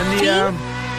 Buen día.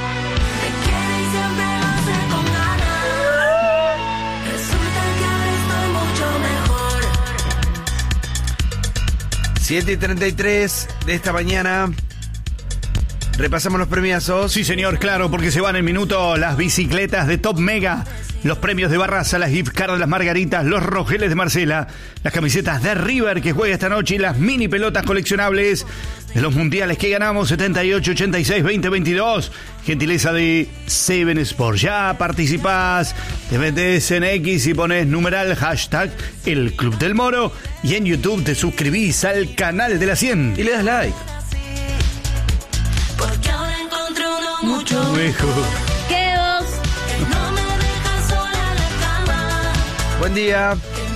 7:33 de esta mañana. Repasamos los premiazos. Sí, señor, claro, porque se van en minuto las bicicletas de Top Mega, los premios de Barraza, las gift cards de las Margaritas, los rogeles de Marcela, las camisetas de River que juega esta noche y las mini pelotas coleccionables de los mundiales que ganamos 78, 86, 20, 22. Gentileza de Seven Sport. Ya participás, te metes en X y pones numeral hashtag El Club del Moro y en YouTube te suscribís al canal de la 100 Y le das like. mucho mejor. ¿Qué vos? Buen día.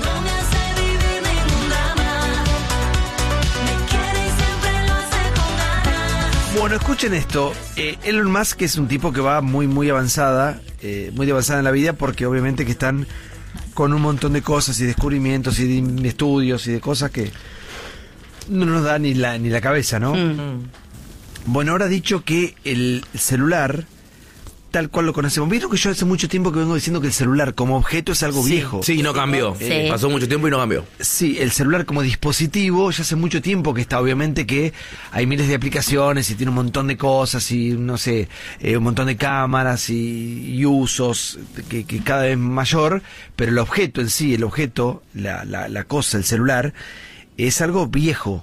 Bueno, escuchen esto. Elon Musk es un tipo que va muy avanzada en la vida, porque obviamente que están con un montón de cosas y descubrimientos y de estudios y de cosas que no nos da ni la cabeza, ¿no? Bueno, ahora ha dicho que el celular, tal cual lo conocemos. Vieron que yo hace mucho tiempo que vengo diciendo que el celular como objeto es algo viejo. Sí, no cambió. Sí. Pasó mucho tiempo y no cambió. Sí, el celular como dispositivo ya hace mucho tiempo que está, obviamente que hay miles de aplicaciones y tiene un montón de cosas y no sé, un montón de cámaras y usos que cada vez mayor, pero el objeto en sí, la cosa, el celular, es algo viejo.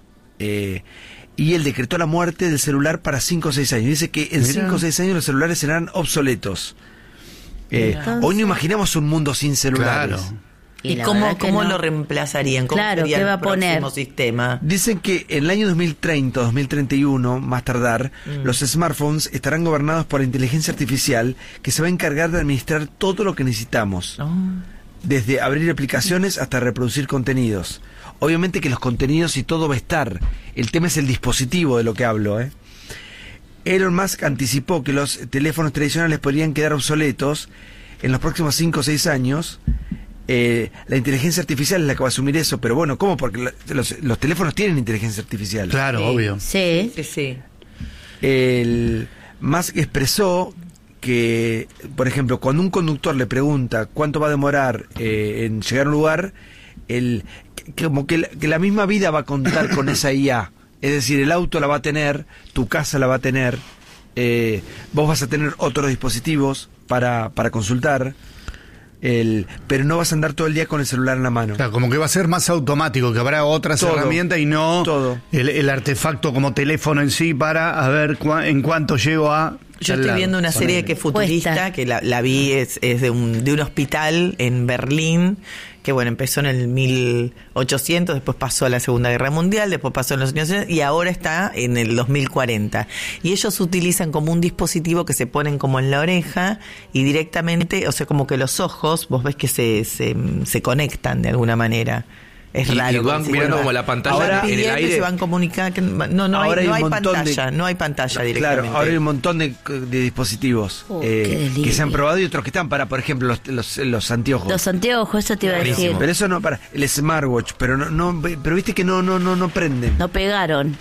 Y él decretó la muerte del celular para 5 o 6 años. Dice que en 5 o 6 años los celulares serán obsoletos. Hoy no imaginamos un mundo sin celulares. Claro. ¿Y la cómo verdad que no. lo reemplazarían? ¿Cómo Claro, sería ¿qué va el a poner? próximo sistema? Dicen que en el año 2030 o 2031, más tardar, los smartphones estarán gobernados por la inteligencia artificial que se va a encargar de administrar todo lo que necesitamos. Desde abrir aplicaciones hasta reproducir contenidos. Obviamente que los contenidos y todo va a estar. El tema es el dispositivo de lo que hablo, Elon Musk anticipó que los teléfonos tradicionales podrían quedar obsoletos en los próximos 5 o 6 años. La inteligencia artificial es la que va a asumir eso, pero bueno, ¿cómo? Porque los teléfonos tienen inteligencia artificial. Claro, Sí. obvio. Sí. Sí. El Musk expresó que, por ejemplo, cuando un conductor le pregunta cuánto va a demorar en llegar a un lugar, como que la misma vida va a contar con esa IA. Es decir, el auto la va a tener, tu casa la va a tener, vos vas a tener otros dispositivos para consultar, pero no vas a andar todo el día con el celular en la mano. Claro, como que va a ser más automático, que habrá otras Todo, herramientas y no todo. El artefacto como teléfono en sí para a ver en cuánto llego a... Yo estoy viendo una serie que es futurista, Puesta. que la vi, es de un hospital en Berlín, que bueno, empezó en el 1800, después pasó a la Segunda Guerra Mundial, después pasó en los años 80 y ahora está en el 2040. Y ellos utilizan como un dispositivo que se ponen como en la oreja y directamente, o sea, como que los ojos, vos ves que se conectan de alguna manera. Es Y raro. van mirando como la pantalla ahora en el aire. Se van comunicando. No Ahora hay un montón pantalla, no hay pantalla directamente. Claro, ahora hay un montón de dispositivos Qué delirio. que se han probado y otros que están para, por ejemplo, los anteojos. Los anteojos, eso te iba a decir. Pero eso no para el smartwatch, pero pero viste que no prenden. No pegaron.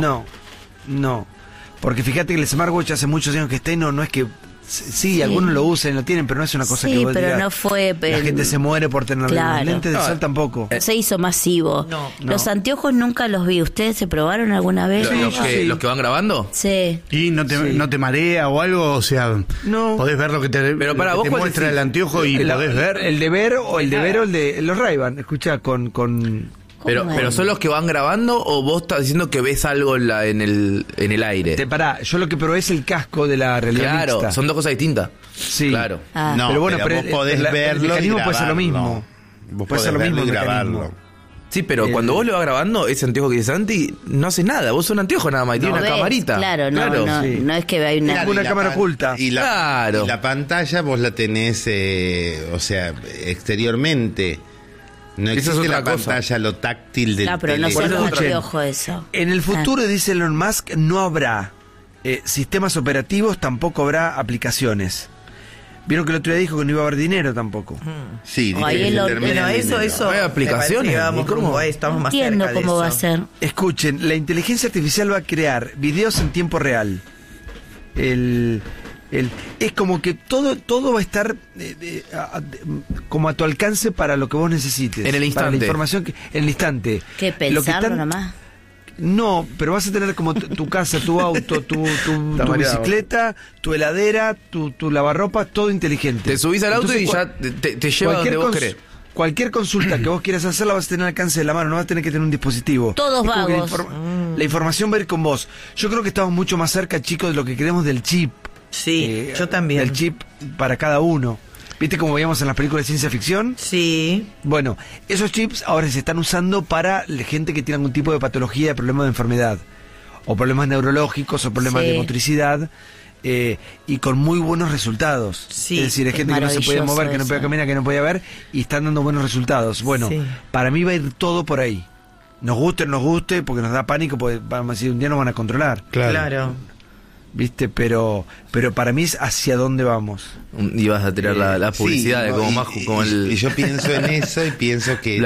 No. Porque fíjate que el smartwatch hace muchos años que está y no es que sí, algunos lo usan y lo tienen, pero no es una cosa Sí, que vos pero digas, no fue, la gente se muere por tener Claro. lentes de sol tampoco. Se hizo masivo. No. Los anteojos nunca los vi. ¿Ustedes se probaron alguna vez? ¿Los que van grabando? Sí. ¿Y no te marea o algo? O sea, No. podés ver lo que te, Pero para lo que vos, te ¿cuál muestra decís? el anteojo y podés ver. El de ver o el de los Ray-Ban, escucha con Pero ¿son los que van grabando o vos estás diciendo que ves algo en el aire? pará, yo lo que probé es el casco de la realidad Claro, mixta. son dos cosas distintas. Sí. Claro. Ah. No, pero bueno, pero vos podés el verlo y mecanismo puede ser lo grabarlo. mismo. Vos Puede ser lo podés mismo verlo y el mecanismo. grabarlo. Sí, pero cuando vos lo vas grabando, ese anteojo que dice Santi, no haces nada. Vos sos un anteojo nada más y tiene No una ves, camarita. Claro, no, sí. no es que hay una... Claro. Una cámara oculta. Y Claro. y la pantalla vos la tenés, o sea, exteriormente. No Esa es existe otra la cosa. pantalla, lo táctil del No, pero no teléfono. son los Escuchen, anteojos eso. En el futuro, dice Elon Musk, no habrá sistemas operativos, tampoco habrá aplicaciones. Vieron que el otro día dijo que no iba a haber dinero tampoco. Sí, O ahí dice que lo- termina Pero en eso, dinero. Hay aplicaciones, me parece que vamos ¿y cómo? rumbo a esto, estamos más Entiendo cerca de cómo va a eso. ser. Escuchen, la inteligencia artificial va a crear videos en tiempo real. es como que todo va a estar como a tu alcance para lo que vos necesites. En el instante. Para la información en el instante. ¿Qué pensarlo nomás? No, pero vas a tener como tu casa, tu auto, tu bicicleta, tu heladera, tu lavarropa, todo inteligente. Te subís al auto. Entonces, y ya te lleva donde vos querés. Cualquier consulta que vos quieras hacer la vas a tener al alcance de la mano, no vas a tener que tener un dispositivo. Todos vagos. La información va a ir con vos. Yo creo que estamos mucho más cerca, chicos, de lo que queremos del chip. Sí, yo también. Del chip para cada uno. ¿Viste cómo veíamos en las películas de ciencia ficción? Sí. Bueno, esos chips ahora se están usando para la gente que tiene algún tipo de patología, de problema de enfermedad, o problemas neurológicos, o problemas de motricidad, y con muy buenos resultados. Sí, es decir, hay gente que no se podía mover, que no podía caminar, que no podía ver, y están dando buenos resultados. Bueno, para mí va a ir todo por ahí. Nos guste o no nos guste, porque nos da pánico, porque vamos a decir, un día nos van a controlar. Claro. ¿Viste? Pero para mí es hacia dónde vamos. Y vas a tirar la publicidad de y yo pienso en eso y pienso que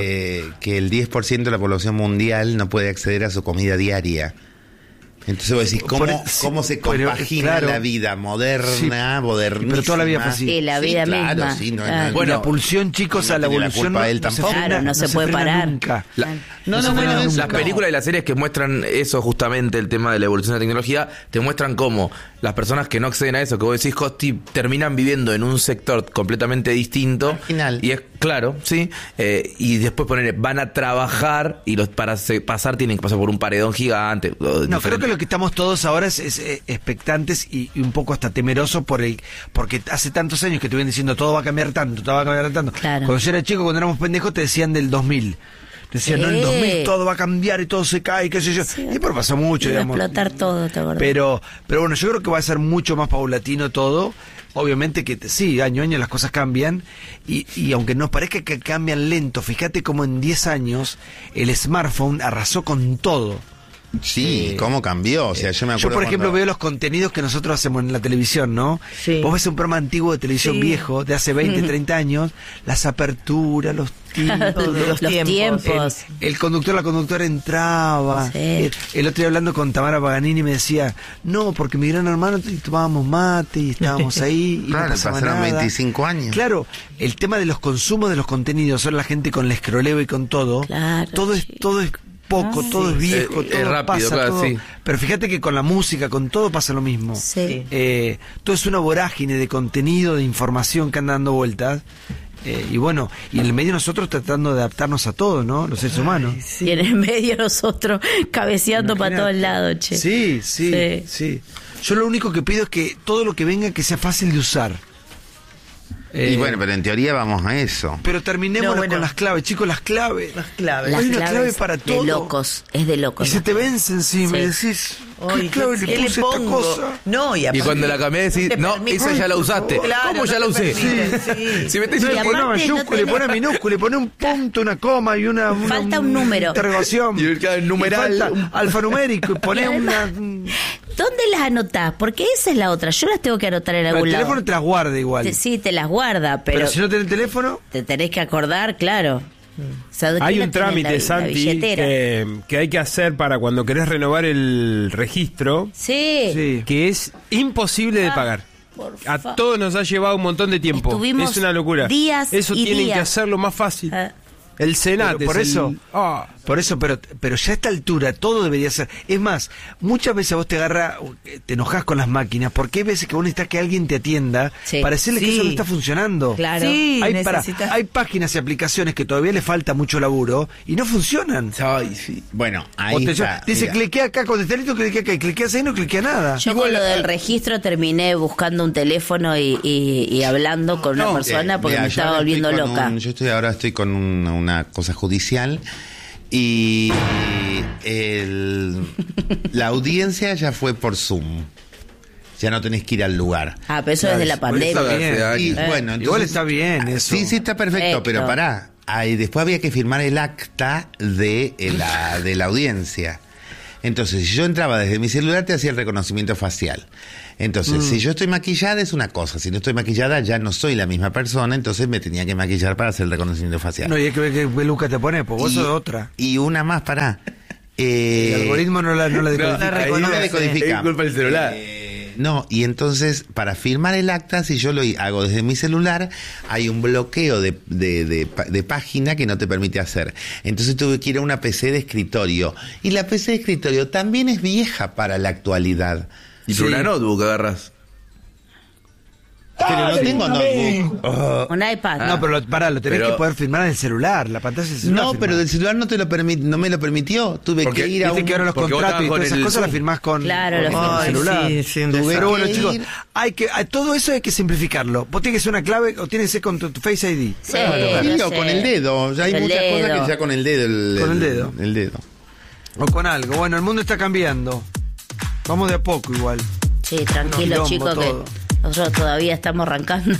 el 10% de la población mundial no puede acceder a su comida diaria. Entonces vos decís, ¿cómo se compagina la vida moderna, modernísima? Pero toda la vida fue así. Sí, la vida misma. Sí, bueno, la pulsión, chicos, a la evolución no, él tampoco. Claro, no se puede parar. Nunca. Las películas y las series que muestran eso, justamente el tema de la evolución de la tecnología, te muestran cómo las personas que no acceden a eso, que vos decís, Costi, terminan viviendo en un sector completamente distinto. Final. Y es claro, sí. Y después van a trabajar y para pasar tienen que pasar por un paredón gigante. No, creo que lo que estamos todos ahora es expectantes y un poco hasta temerosos porque hace tantos años que te vienen diciendo todo va a cambiar tanto, todo va a cambiar tanto. Claro. Cuando yo era chico, cuando éramos pendejos, te decían del 2000. Decían, no, en el 2000 todo va a cambiar y todo se cae, qué sé yo. Sí. Y por pasó mucho, digamos. Explotar todo, ¿te acordás? Pero bueno, yo creo que va a ser mucho más paulatino todo. Obviamente que sí, año a año las cosas cambian y aunque nos parezca que cambian lento, fíjate cómo en 10 años el smartphone arrasó con todo. Sí, cómo cambió. O sea, yo me acuerdo. Yo, por ejemplo, veo los contenidos que nosotros hacemos en la televisión, ¿no? Sí. Vos ves un programa antiguo de televisión viejo, de hace 20, 30 años, las aperturas, los los tiempos. El conductor, la conductora entraba. Sí. El otro día hablando con Tamara Paganini me decía, no, porque mi gran hermano tomábamos mate y estábamos ahí y claro, no pasaba pasaron nada. 25 años. Claro, el tema de los consumos de los contenidos, ahora la gente con el escroleo y con todo, Claro, todo es poco, todo es viejo, todo rápido, pasa, claro, todo. sí. Pero fíjate que con la música, con todo pasa lo mismo. Sí. Todo es una vorágine de contenido, de información que anda dando vueltas. Y bueno, y en el medio nosotros tratando de adaptarnos a todo, ¿no? Los seres humanos. Sí. Y en el medio nosotros cabeceando para todos lados, che. Sí. Yo lo único que pido es que todo lo que venga que sea fácil de usar. Y bueno, pero en teoría vamos a eso. Pero terminemos con las claves, chicos, las claves. Las claves. Hay una clave para todo. De locos, es de locos. Y se te vence encima y decís, ¿qué clave le puse a esta cosa? No, y cuando la cambié decís, no, esa ya la usaste. Claro, ¿Cómo ya la usé? Sí. Si me estás Le diciendo, pone una mayúscula, le pone minúscula, le pone un punto, una coma y una Falta un número. Interrogación. Y el numeral. Y falta alfanumérico y pone una. ¿Dónde las anotás? Porque esa es la otra. Yo las tengo que anotar en algún El lado. teléfono te las guarda igual. Sí, te las guarda, pero si no tenés el teléfono. te tenés que acordar, claro. O sea, ¿quién Hay la un tiene? trámite, La Santi, billetera. que hay que hacer para cuando querés renovar el registro, Sí. que es imposible de pagar. A todos nos ha llevado un montón de tiempo. Estuvimos Es una locura. días Eso y tienen días. que hacerlo más fácil. Ah. El Senat. Pero por es eso. el- Por eso, pero ya a esta altura todo debería ser. Es más, muchas veces a vos te te enojas con las máquinas, porque hay veces que vos necesitas que alguien te atienda para decirle que eso no está funcionando. Claro. Sí, Hay páginas y aplicaciones que todavía le falta mucho laburo y no funcionan. ay, sí. Bueno, O ahí te está. dice, mira. cliquea acá con este listo, cliquea acá, y cliqueas ahí, no cliquea nada. Yo con lo del registro terminé buscando un teléfono y hablando con una persona porque Mira, me yo estaba ahora volviendo estoy con loca. ahora estoy con una cosa judicial y la audiencia ya fue por Zoom. Ya no tenés que ir al lugar. Ah, pero eso desde la pandemia. Está bien. Y, bueno, Igual entonces- está bien eso. Sí, está perfecto, pero pará. Después había que firmar el acta de la audiencia. Entonces, si yo entraba desde mi celular, te hacía el reconocimiento facial. Entonces, si yo estoy maquillada es una cosa. Si no estoy maquillada, ya no soy la misma persona. Entonces, me tenía que maquillar para hacer el reconocimiento facial. No, y hay que ver qué peluca te pones, pues vos sos otra. Y una más, pará. El algoritmo no la decodifica. ahí no la decodifica. Es culpa del celular. No, y entonces para firmar el acta, si yo lo hago desde mi celular, hay un bloqueo de página que no te permite hacer. Entonces tuve que ir a una PC de escritorio. Y la PC de escritorio también es vieja para la actualidad. ¿Y por una notebook agarras? Pero no tengo notebook. Un iPad. No, pero lo tenés que poder firmar en el celular. La pantalla del celular. No, pero del celular no me lo permitió. Tuve que ir a Viste que ahora los contratos y todas esas cosas las firmás con el celular. Sí, pero bueno, chicos, todo eso hay que simplificarlo. Vos tenés que ser una clave o tienes que ser con tu Face ID. Sí, o con el dedo. Ya hay muchas cosas que ya con el dedo. Con el dedo. El dedo. O con algo. Bueno, el mundo está cambiando. Vamos de a poco igual. Sí, tranquilo, chicos, que nosotros todavía estamos arrancando.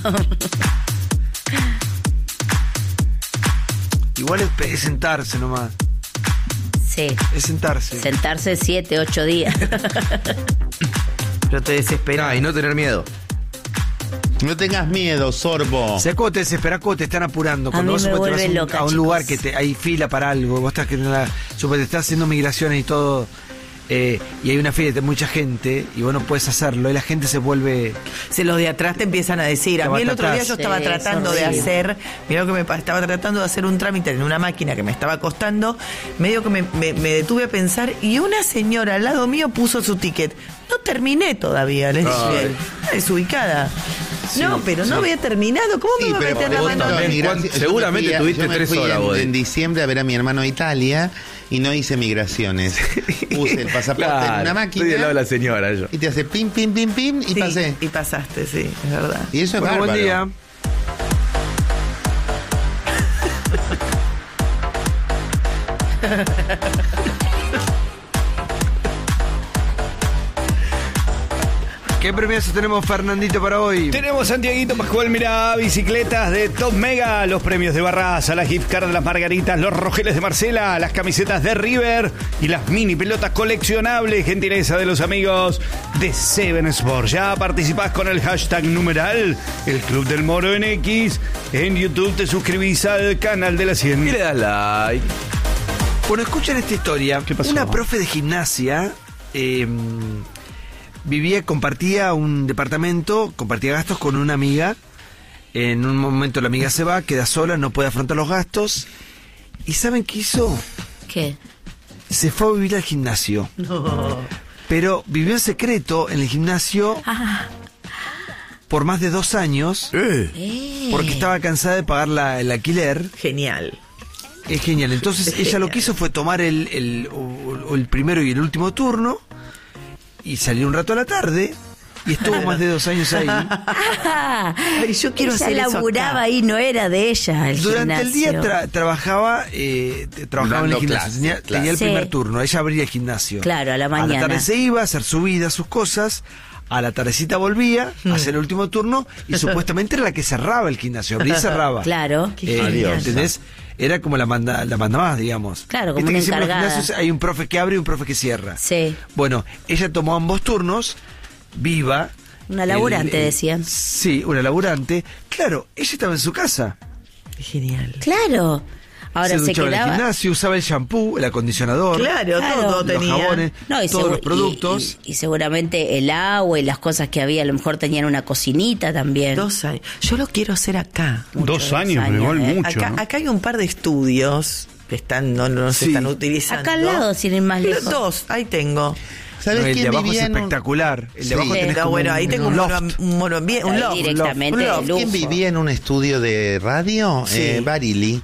Igual es sentarse nomás. Sí. Es sentarse. Sentarse 7, 8 días. Pero te desesperas. Y no tener miedo. No tengas miedo, sorbo. ¿Sabes cómo te desesperás? Cuando te están apurando. Cuando vos te vas a un lugar que hay fila para algo. Vos estás te estás haciendo migraciones y todo. Y hay una fila de mucha gente y vos no puedes hacerlo y la gente se vuelve... Los de atrás te empiezan a decir. A mí el otro día yo estaba tratando de hacer, mirá lo que estaba tratando de hacer un trámite en una máquina que me estaba costando, medio que me detuve a pensar y una señora al lado mío puso su ticket. No terminé todavía, les dije. Desubicada. Sí, no, pero no había terminado. ¿Cómo me va a meter la mano? Seguramente tuviste 3 horas, vos. En diciembre a ver a mi hermano a Italia y no hice migraciones. Puse el pasaporte en una máquina. Estoy del lado de la señora yo. Y te hace pim, pim, pim, pim y pasé. Y pasaste, sí, es verdad. Y eso es bárbaro. Buen día. ¿Qué premios tenemos, Fernandito, para hoy? Tenemos Santiaguito Pascual, mirá, bicicletas de Top Mega, los premios de Barraza, las gift cards de las Margaritas, los rojeles de Marcela, las camisetas de River y las mini pelotas coleccionables, gentileza de los amigos de Seven Sport. Ya participás con el hashtag numeral, el Club del Moro en X. En YouTube te suscribís al canal de la 100. Y le das like. Bueno, escuchen esta historia. ¿Qué pasó? Una profe de gimnasia... compartía un departamento, compartía gastos con una amiga. En un momento la amiga se va, queda sola, no puede afrontar los gastos. ¿Y saben qué hizo? ¿Qué? Se fue a vivir al gimnasio. No. Pero vivió en secreto en el gimnasio por más de 2 años. Porque estaba cansada de pagar el alquiler. Genial. Es genial. Entonces ella lo que hizo fue tomar el primero y el último turno. Y salió un rato a la tarde y estuvo más de 2 años ahí. Ay, yo quiero hacer eso laburaba acá. ahí, no era de ella el Durante gimnasio. el día trabajaba en el gimnasio. Tenía el primer turno. Ella abría el gimnasio. Claro, a la mañana. A la tarde se iba a hacer su vida, sus cosas. A la tardecita volvía a hacer el último turno y supuestamente era la que cerraba el gimnasio. Abría y cerraba. Claro. ¿Entendés? Era como la manda más, digamos. Claro, como una encargada. En los gimnasios hay un profe que abre y un profe que cierra. Sí. Bueno, ella tomó ambos turnos, viva. Una laburante, decían. Sí, una laburante. Claro, ella estaba en su casa. Genial. Claro. Ahora se duchaba quedaba... en el gimnasio, usaba el shampoo, el acondicionador. Claro, todo los tenía. jabones, todos los productos. Y seguramente el agua y las cosas que había, a lo mejor tenían una cocinita también. 2 años. Yo lo quiero hacer acá. 2 años, pero igual mucho. Acá hay un par de estudios que están, no se están utilizando. Acá al lado, sin ir más lejos. 2, ahí tengo. ¿Sabes El de quién abajo es vivía en espectacular. El de abajo Sí, tenés no, como bueno, ahí tengo un loft. Un loft. Directamente de lujo. ¿Quién vivía en un estudio de radio? Sí. Barili.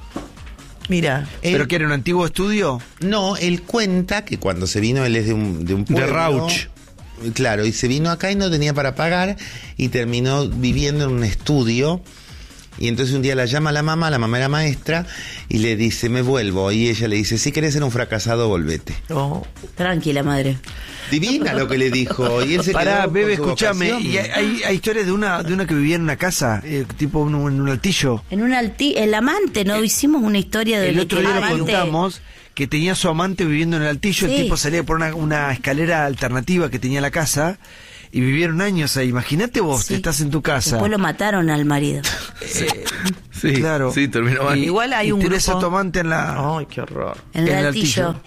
Mira. ¿Pero que era un antiguo estudio? No, él cuenta que cuando se vino, él es de un pueblo. De Rauch. Claro, y se vino acá y no tenía para pagar y terminó viviendo en un estudio. Y entonces un día la llama la mamá era maestra, y le dice, me vuelvo. Y ella le dice, si querés ser un fracasado, volvete. Oh. Tranquila, madre. Divina lo que le dijo. Y él se Pará, quedó bebé, con su escúchame. vocación. Y hay historias de una que vivía en una casa, tipo en un altillo. El amante, ¿no? Hicimos una historia de El otro día lo amante... contamos, que tenía su amante viviendo en el altillo. Sí. El tipo salía por una escalera alternativa que tenía la casa. Y vivieron años ahí. Imagínate vos, Sí. que estás en tu casa. Después lo mataron al marido. Sí, claro. sí, terminó mal. Igual hay un tenés grupo... a tu amante en la... Ay, qué horror. En el En el altillo.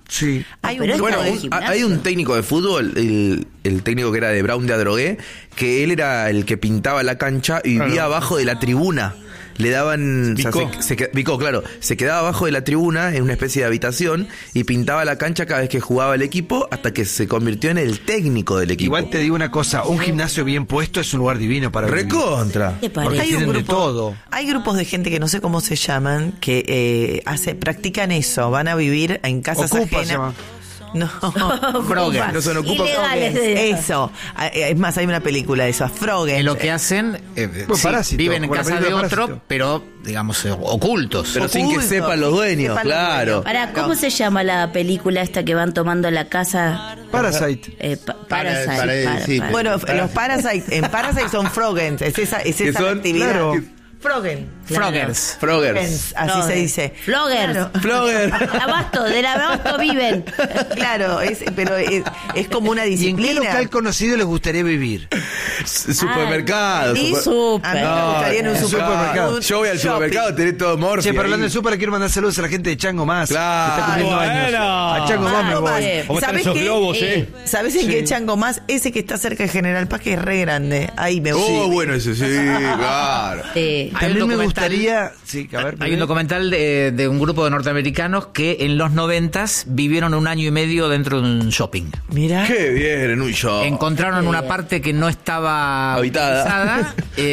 Sí. Hay Pero un esto Bueno, de gimnasio. hay un técnico de fútbol, el técnico que era de Brown de Adrogué, que él era el que pintaba la cancha y vivía abajo de la tribuna. Le daban... Vicó. Vicó, claro. Se quedaba abajo de la tribuna en una especie de habitación y pintaba la cancha cada vez que jugaba el equipo hasta que se convirtió en el técnico del equipo. Igual te digo una cosa, un gimnasio bien puesto es un lugar divino para vivir. Recontra. ¿Qué parece? Porque Hay un tienen de grupo- todo. Hay grupos de gente que no sé cómo se llaman, que practican eso, van a vivir en casas Ocupa se ajenas. llama. No, Froggen. No son ocupa- Ilegales de eso. Es más, hay una película de eso, Froggen. Lo que hacen, sí, Parásito, viven en como la casa de película otro, Parásito. pero, digamos, ocultos. Pero sin que Oculto, sepan los sin que dueños, sepan los claro. dueños. Pará, ¿cómo se llama la película esta que van tomando la casa? Parasite. Parasite. sí, para. Bueno, los Parasite, en Parasite son Froggens, es esa ¿Qué son? actividad. Claro. Froggen. Froggers. Froggers. Así Flogger. se dice. Floggers. Claro. Flogger. Del abasto viven. Claro, pero es como una ¿Y en qué disciplina. local conocido les gustaría vivir? Supermercado. Y super- Súper. A mí me gustaría en un en supermercado. Yo voy al Shopping. supermercado, tenés todo morfio. Che, pero hablando ahí. del súper, quiero mandar saludos a la gente de Chango Más. Claro. Que está cumpliendo Bueno. años. A Chango Más me Chango Más. voy. ¿Cómo están ¿Sabés esos qué? globos, ¿Sabés en qué Chango Más? Ese que está cerca de General Paz, que es re grande. Ahí me voy. Oh, bueno, ese sí, claro. Sí. Hay También un me documental- gustaría... Sí, a ver. Hay un documental de un grupo de norteamericanos que en los 90s vivieron 1 año y medio dentro de un shopping. Mirá. Qué bien, en un show. Encontraron una parte que no estaba Habitada. utilizada,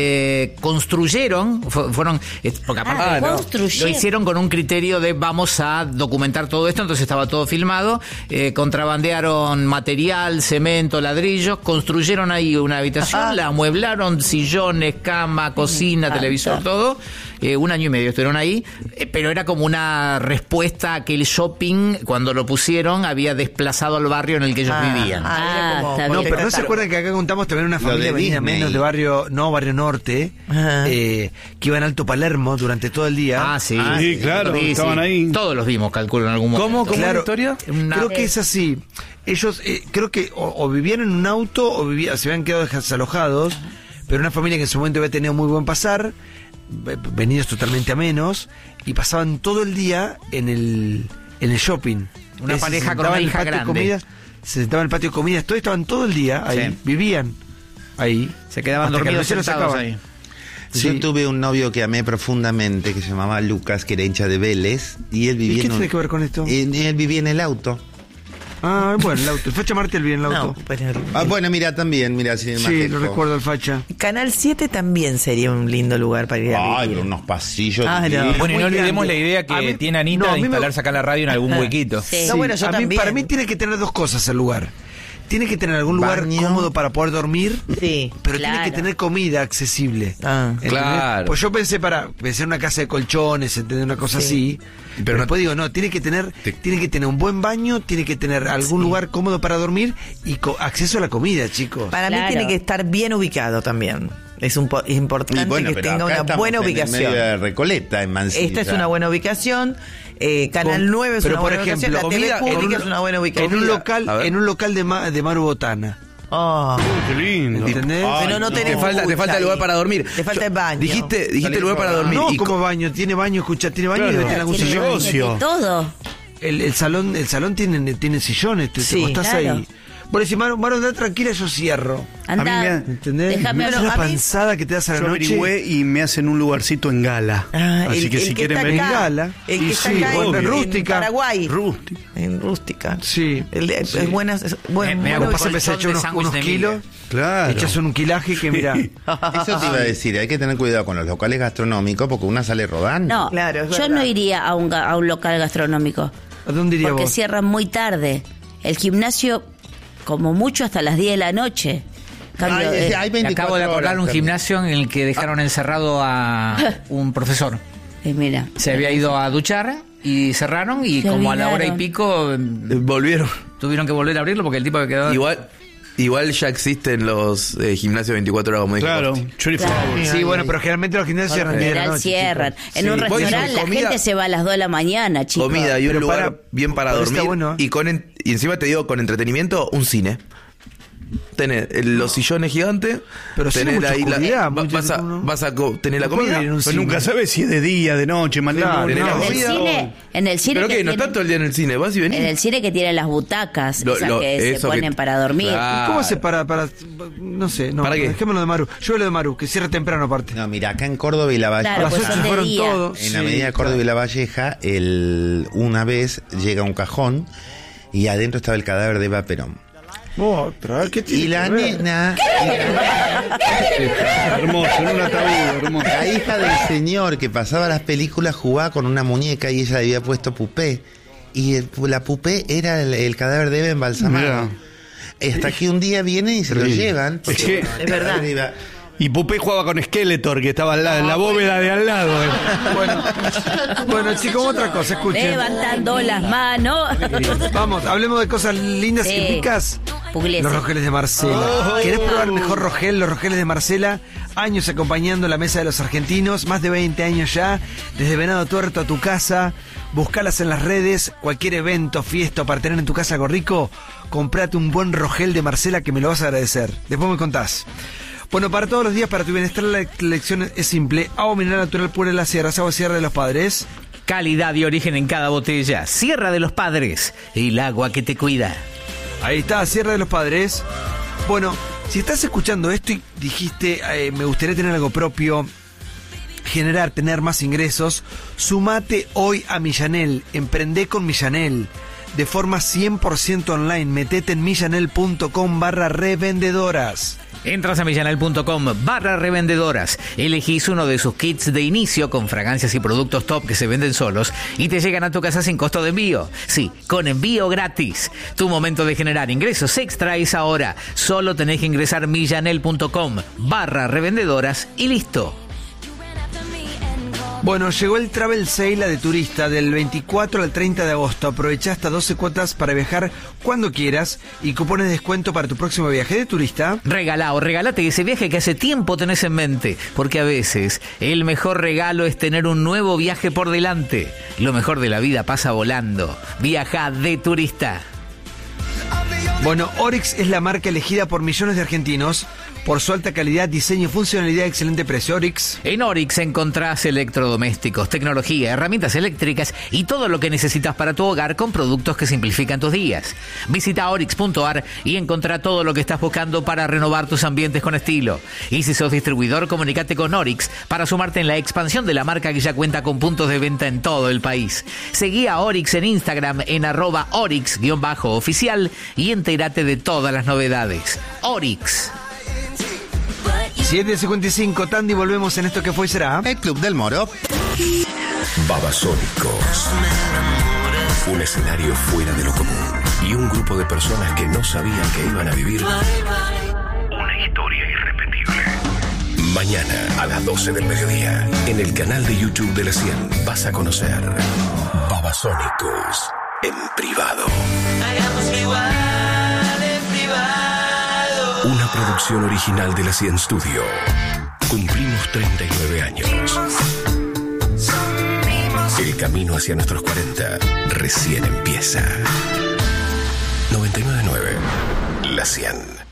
construyeron, fueron, porque aparte no. lo Construyeron. hicieron con un criterio de vamos a documentar todo esto, entonces estaba todo filmado, contrabandearon material, cemento, ladrillos, construyeron ahí una habitación, la amueblaron, sillones, cama, cocina, televisor, todo. 1 año y medio estuvieron ahí, pero era como una respuesta a que el shopping, cuando lo pusieron, había desplazado al barrio en el que ellos vivían. Era como- está No, bien. pero ¿no se acuerdan que acá contamos también una Lo familia de venida Disney. menos de barrio norte, Ajá. que iba en Alto Palermo durante todo el día? Ah, sí. sí, claro, estaban ahí. Todos los vimos, calculo, en algún momento. ¿Cómo es la Claro. historia? Creo que es así. Ellos, creo que o vivían en un auto o se habían quedado desalojados, pero una familia que en su momento había tenido muy buen pasar, venidos totalmente a menos, y pasaban todo el día en el shopping. Una Se pareja con sentaban una en el hija patio de grande. comidas, se sentaban en el patio de comidas, todos estaban todo el día ahí, Sí. vivían ahí. Se quedaban hasta que dormidos recién los sentados sacaban. ahí. Sí. Yo tuve un novio que amé profundamente, que se llamaba Lucas, que era hincha de Vélez, y él vivía ¿Y qué en un- tiene que ver con esto? Él vivía en el auto. Ah, bueno, el auto. El Facha Martel vive en el No, auto. pero Bueno, mira, también, mira, sin ir más Sí, lejos. lo recuerdo el Facha. Canal 7 también sería un lindo lugar para ir a Ay, vivir. pero unos pasillos. Ah, no. divinos. Bueno, y no Muy olvidemos grande. la idea que A mí- tiene Anita no, a de mí me- instalarse acá en la radio en algún huequito. Sí. No, bueno, yo a mí, también. para mí tiene que tener dos cosas el lugar. Tiene que tener algún lugar Baño. cómodo para poder dormir, Sí. pero Claro. tiene que tener comida accesible. Ah. ¿Entendés? Claro. Pues yo pensé en una casa de colchones, ¿entendés? Una cosa así. Pero Pero no- después digo, no, tiene que tener un buen baño, tiene que tener algún lugar cómodo para dormir y acceso a la comida, chicos. Para mí Claro. tiene que estar bien ubicado también. Es importante Y bueno, que pero tenga acá una estamos buena en el ubicación. medio de Recoleta, en Mansilla. Esta es una buena ubicación. Canal 9 es Pero una por buena ejemplo, ubicación. La TV comida pública en es una buena ubicación. En un A local, ver. de Maru Botana. Oh. Qué lindo. ¿Entendés? Pero no tenés Te falta lugar para dormir. Te falta el baño. Dijiste Salí lugar para dormir. No, y como baño, tiene baño, escucha, tiene baño y Claro. debe tener algún Tiene sillón. negocio. De todo. El salón tiene sillones, te Sí, estás claro. ahí. Bueno, si Maru, anda tranquila, yo cierro. Anda. ¿Entendés? Déjame Es hablar. una a mí- panzada que te das a la Yo noche. averigüé y me hacen un lugarcito en Gala. Ah, Así el- que el si que quieren está venir. acá. Gala. El que Y está sí, acá bueno, en rústica. Paraguay. Rústica. En rústica. Sí. Es buenas. Bueno, Me Cuando hago pasa colchón empezar a echar de unos sándwich de kilos, miga. Claro. echas un kilaje que mira. Eso te iba a decir, hay que tener cuidado con los locales gastronómicos porque una sale rodando. No, Claro, es yo verdad. no iría a un local gastronómico. ¿A dónde iría Porque vos? cierran muy tarde. El gimnasio, como mucho, hasta las 10 de la noche. Cambio, Hay Me 24 acabo de acordar horas, un pero- gimnasio en el que dejaron encerrado a un profesor. mira. Se había ido a duchar y cerraron y Se como a la hora y olvidaron. pico Volvieron. tuvieron que volver a abrirlo porque el tipo había quedado... Igual ya existen los gimnasios 24 horas, como dijo Claro. Costi. 24 hours. Sí, bueno, pero generalmente los gimnasios cierran 10 de la general noche. cierran. chicos. En un Sí. restaurante la comida- gente se va a las 2 de la mañana, chicos. Comida y un Pero lugar para- bien para pero está dormir. bueno. Y encima te digo, con entretenimiento, un cine. tenés los sillones gigantes, pero tenés mucha oscuridad, vas a tener la comida. Pero nunca sabes si es de día, de noche, En el cine ¿pero qué? No está todo el día en el cine, vas y venís. En el cine que tienen las butacas, esas que se ponen para dormir. ¿Y cómo hace para no sé, no, dejémoslo de Maru. Yo lo de Maru, que cierra temprano aparte. No, mira, acá en Córdoba y La Valleja. Claro, pues se fueron todos. En la Avenida Córdoba y La Valleja, una vez llega un cajón y adentro estaba el cadáver de Eva Perón. Otra, ¿qué tiene? Y la nena. Hermoso, en un ataúd, hermoso. La hija del señor que pasaba las películas jugaba con una muñeca y ella le había puesto pupé. Y la pupé era el cadáver de Eva embalsamado. Hasta que un día vienen y se lo llevan. Es verdad. Y Pupé jugaba con Skeletor, que estaba al lado, en la bóveda de al lado. Bueno, chicos, otra cosa, escuchen. Levantando las manos. Vamos, hablemos de cosas lindas y ricas. Pugliese. Los rogeles de Marcela. ¿Querés probar el mejor rogel? Los rogeles de Marcela. Años acompañando la mesa de los argentinos. Más de 20 años ya. Desde Venado Tuerto a tu casa. Buscalas en las redes. Cualquier evento, fiesta para tener en tu casa algo rico. Comprate un buen rogel de Marcela que me lo vas a agradecer. Después me contás. Bueno, para todos los días, para tu bienestar, la elección es simple. Agua mineral natural pura de la sierra, agua Sierra de los Padres. Calidad y origen en cada botella. Sierra de los Padres, el agua que te cuida. Ahí está, Sierra de los Padres. Bueno, si estás escuchando esto y dijiste, me gustaría tener algo propio, tener más ingresos, sumate hoy a Millanel, emprendé con Millanel. De forma 100% online, metete en millanel.com/revendedoras. Entras a millanel.com/revendedoras, elegís uno de sus kits de inicio con fragancias y productos top que se venden solos y te llegan a tu casa sin costo de envío. Sí, con envío gratis. Tu momento de generar ingresos extra es ahora. Solo tenés que ingresar millanel.com/revendedoras y listo. Bueno, llegó el Travel Sale de turista del 24 al 30 de agosto. Aprovecha hasta 12 cuotas para viajar cuando quieras y cupones de descuento para tu próximo viaje de turista. Regálate ese viaje que hace tiempo tenés en mente, porque a veces el mejor regalo es tener un nuevo viaje por delante. Lo mejor de la vida pasa volando. Viaja de turista. Bueno, Oryx es la marca elegida por millones de argentinos por su alta calidad, diseño y funcionalidad, excelente precio. Oryx. En Oryx encontrás electrodomésticos, tecnología, herramientas eléctricas y todo lo que necesitas para tu hogar con productos que simplifican tus días. Visita oryx.ar y encontrá todo lo que estás buscando para renovar tus ambientes con estilo. Y si sos distribuidor, comunicate con Oryx para sumarte en la expansión de la marca que ya cuenta con puntos de venta en todo el país. Seguí a Oryx en Instagram en @Oryx_oficial y entérate de todas las novedades. Oryx. 7:55, Tandy, volvemos en esto que fue y será. El Club del Moro. Babasónicos. Un escenario fuera de lo común. Y un grupo de personas que no sabían que iban a vivir una historia irrepetible. Mañana a las 12 del mediodía, en el canal de YouTube de La 100, vas a conocer Babasónicos en privado. Hagamos igual en privado. Una producción original de La 100 Studio. Cumplimos 39 años. El camino hacia nuestros 40 recién empieza. 99.9 La 100.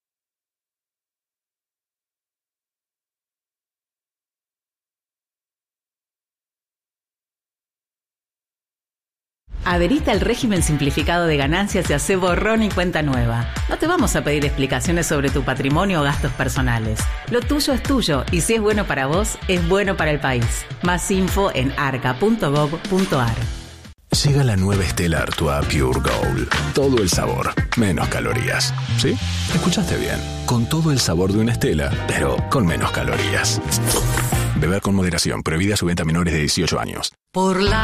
Adherite al régimen simplificado de ganancias y hace borrón y cuenta nueva. No te vamos a pedir explicaciones sobre tu patrimonio o gastos personales. Lo tuyo es tuyo y si es bueno para vos, es bueno para el país. Más info en arca.gov.ar. Llega la nueva Stella Artois Pure Gold. Todo el sabor, menos calorías. ¿Sí? Escuchaste bien. Con todo el sabor de una Stella, pero con menos calorías. Beber con moderación. Prohibida su venta a menores de 18 años. Por la